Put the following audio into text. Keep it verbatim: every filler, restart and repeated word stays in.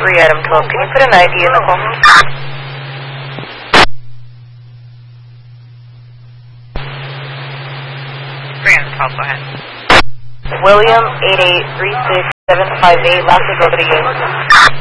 three, item twelve. Can you put an I D in the call? three, item twelve, go ahead. William eight eight three six seven five eight, last week over to you.